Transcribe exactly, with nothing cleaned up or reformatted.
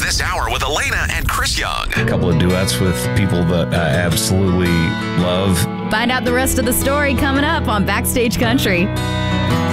this hour with Elena and Chris Young. A couple of duets with people that I absolutely love. Find out the rest of the story coming up on Backstage Country.